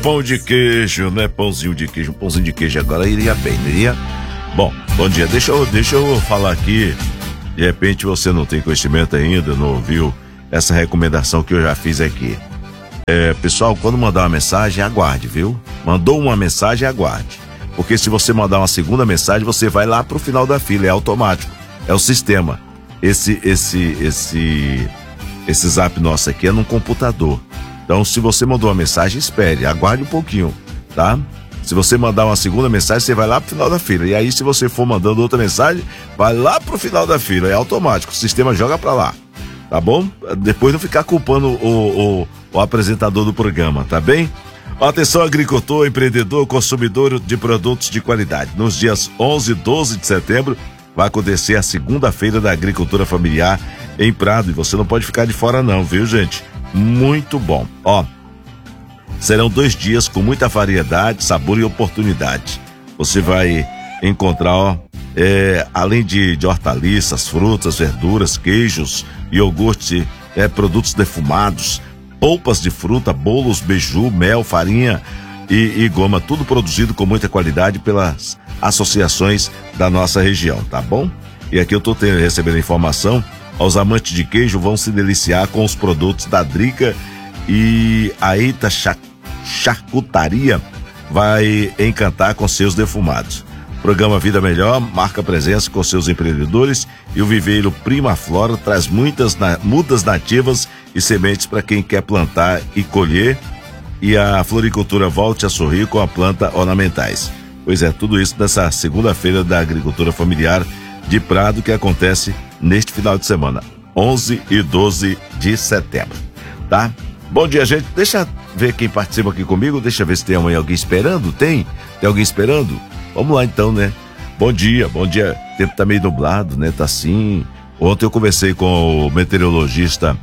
pão de queijo, né? Pãozinho de queijo, um pãozinho de queijo agora iria bem, não iria? Bom dia, deixa eu falar aqui, de repente você não tem conhecimento ainda, não ouviu essa recomendação que eu já fiz aqui. Pessoal, quando mandar uma mensagem, aguarde, viu? Mandou uma mensagem, aguarde. Porque se você mandar uma segunda mensagem, você vai lá pro final da fila, é automático, é o sistema. Esse zap nosso aqui é num computador. Então, se você mandou uma mensagem, espere, aguarde um pouquinho, tá? Se você mandar uma segunda mensagem, você vai lá pro final da fila. E aí, se você for mandando outra mensagem, vai lá pro final da fila, é automático, o sistema joga pra lá, tá bom? Depois não ficar culpando o apresentador do programa, tá bem? Atenção, agricultor, empreendedor, consumidor de produtos de qualidade. Nos dias 11 e 12 de setembro, vai acontecer a segunda-feira da agricultura familiar em Prado. E você não pode ficar de fora não, viu, gente? Muito bom. Serão 2 dias com muita variedade, sabor e oportunidade. Você vai encontrar, além de hortaliças, frutas, verduras, queijos, iogurte, produtos defumados, polpas de fruta, bolos, beiju, mel, farinha e goma, tudo produzido com muita qualidade pelas associações da nossa região, tá bom? E aqui eu tô recebendo informação, os amantes de queijo vão se deliciar com os produtos da Drica e a Eita Charcutaria vai encantar com seus defumados. Programa Vida Melhor marca presença com seus empreendedores e o viveiro Prima Flora traz muitas mudas nativas e sementes para quem quer plantar e colher, e a floricultura volte a sorrir com a planta ornamentais. Pois é, tudo isso nessa segunda-feira da agricultura familiar de Prado, que acontece neste final de semana, 11 e 12 de setembro, tá? Bom dia, gente. Deixa eu ver quem participa aqui comigo, deixa eu ver se tem alguém esperando. Tem alguém esperando? Vamos lá então, né? Bom dia. O tempo tá meio nublado, né? Tá assim. Ontem eu conversei com o meteorologista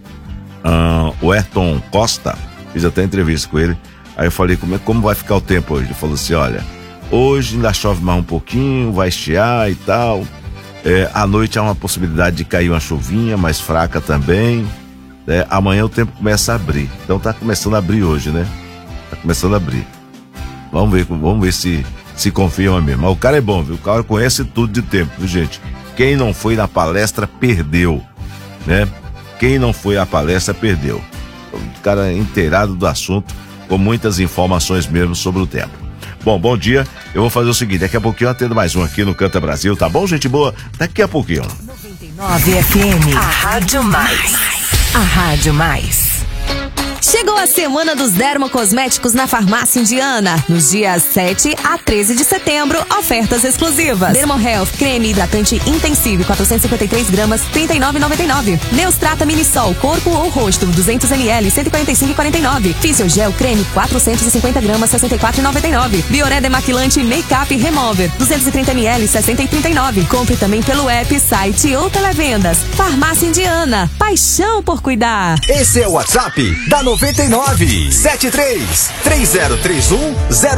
o Ayrton Costa, fiz até entrevista com ele. Aí eu falei, como vai ficar o tempo hoje? Ele falou assim, olha, hoje ainda chove mais um pouquinho, vai estiar e tal. À noite há uma possibilidade de cair uma chuvinha mais fraca também. Amanhã o tempo começa a abrir. Então tá começando a abrir hoje, né? Tá começando a abrir. Vamos ver se confirma mesmo. Mas o cara é bom, viu? O cara conhece tudo de tempo, viu, gente? Quem não foi na palestra, perdeu, né? Quem não foi à palestra, perdeu. O cara é inteirado do assunto, com muitas informações mesmo sobre o tempo. Bom dia. Eu vou fazer o seguinte, daqui a pouquinho eu atendo mais um aqui no Canta Brasil, tá bom, gente boa? Daqui a pouquinho. 99 FM, a Rádio Mais. A Rádio Mais. Chegou a semana dos dermocosméticos na Farmácia Indiana. Nos dias 7 a 13 de setembro, ofertas exclusivas. Dermo Health, creme hidratante intensivo, 453 gramas, R$ 39,99. Neostrata Minisol, corpo ou rosto, 200 ml, R$ 145,49. Fisiogel, creme, 450 gramas, R$ 64,99. Bioré Demaquilante Make-up Remover, 230 ml, R$ 60,39. Compre também pelo app, site ou televendas. Farmácia Indiana, paixão por cuidar. Esse é o WhatsApp da 99 73 3031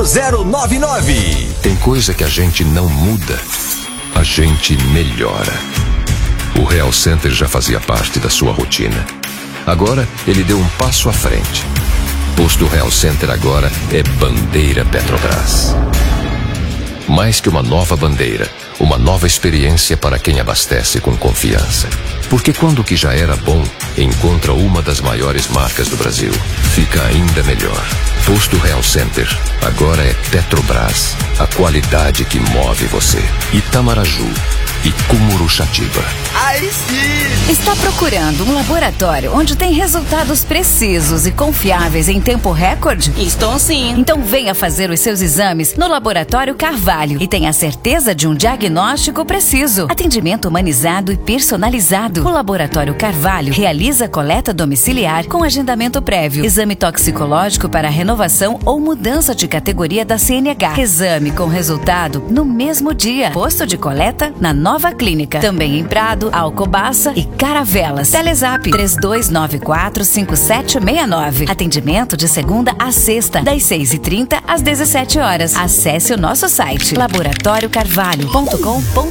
0099. Tem coisa que a gente não muda, a gente melhora. O Real Center já fazia parte da sua rotina. Agora ele deu um passo à frente. Posto Real Center agora é bandeira Petrobras. Mais que uma nova bandeira, uma nova experiência para quem abastece com confiança. Porque quando o que já era bom encontra uma das maiores marcas do Brasil, fica ainda melhor. Posto Real Center, agora é Petrobras, a qualidade que move você. Itamaraju e Cumuruxatiba. Aí sim! Está procurando um laboratório onde tem resultados precisos e confiáveis em tempo recorde? Estou sim. Então venha fazer os seus exames no Laboratório Carvalho e tenha certeza de um diagnóstico preciso. Atendimento humanizado e personalizado. O Laboratório Carvalho realiza coleta domiciliar com agendamento prévio. Exame toxicológico para renovação ou mudança de categoria da CNH. Exame com resultado no mesmo dia. Posto de coleta na Nova Clínica. Também em Prado, Alcobaça e Caravelas. Telezap 32945769. Atendimento de segunda a sexta, das 6h30 às 17 horas. Acesse o nosso site laboratoriocarvalho.com.br.